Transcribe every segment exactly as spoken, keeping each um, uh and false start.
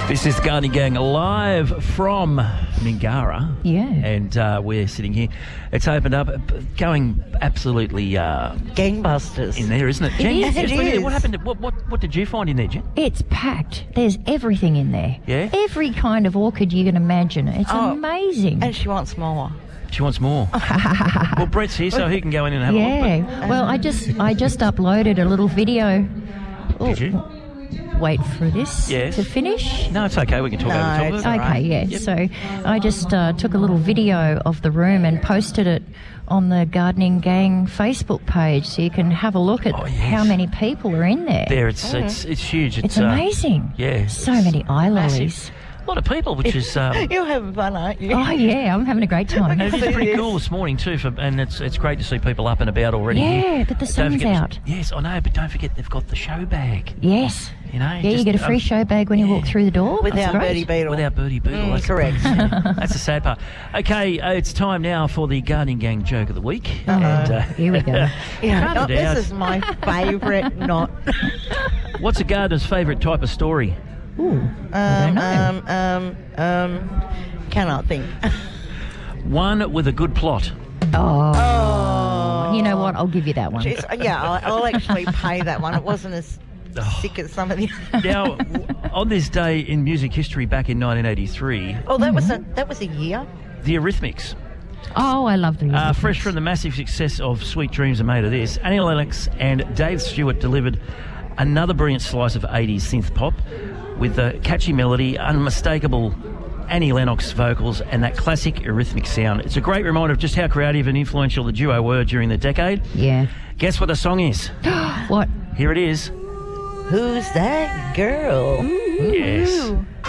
This is the Gardening Gang live from Mingara. Yeah. And uh, we're sitting here. It's opened up, going absolutely uh, gangbusters in there, isn't it? Jen? is, Yes, it what, is. what happened? To, what, what what did you find in there, Jen? It's packed. There's everything in there. Yeah? Every kind of orchid you can imagine. It's Oh, amazing. and she wants more. She wants more. Well, Brett's here, so he can go in and have a look. yeah. Well, I just I just uploaded a little video. But, did you? Wait for this Yes. to finish. No, it's okay. We can talk No, over the top of it's it. all Okay, right. yeah. Yep. So I just uh, took a little video of the room and posted it on the Gardening Gang Facebook page, so you can have a look at Oh, yes. how many people are in there. There, it's it's it's huge. It's, It's amazing. Uh, yeah. So it's many eye massive. lilies. A lot of people, which is um, You're having fun, aren't you? Oh yeah, I'm having a great time. and it is It pretty is. cool this morning too. For, and it's it's great to see people up and about already. Yeah, here. but the Don't sun's forget the- out. yes, I know, but don't forget they've got the show bag. Yes. You know, Yeah, you just- get a free um, show bag when you walk yeah. through the door. With That's our great. birdie beetle. With our birdie beetle. Mm, that's correct. That's the sad part. Okay, uh, it's time now for the Gardening Gang joke of the week. Oh, And, uh, here we go. Yeah, Cut oh, it out. this is my favourite knot. What's a gardener's favourite type of story? Ooh, I don't Um, know. um, um, um, cannot think. One with a good plot. oh, Oh. you know what? I'll give you that one. Jeez, yeah, I'll, I'll actually pay that one. It wasn't as Oh. sick as some of the. Now, w- on this day in music history back in nineteen eighty-three, Oh, that was a that was a year. the Eurythmics, Oh, I love the uh, fresh from the massive success of Sweet Dreams Are Made of This, Annie Lennox and Dave Stewart delivered another brilliant slice of eighties synth pop with the catchy melody, unmistakable Annie Lennox vocals, and that classic Eurythmic sound. It's a great reminder of just how creative and influential the duo were during the decade. Yeah. Guess what the song is? What? Here it is. Who's that girl? Yes.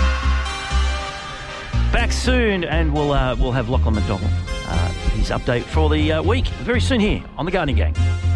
Back soon, and we'll uh, we'll have Lachlan McDonald, uh, his update for the uh, week very soon here on the Gardening Gang.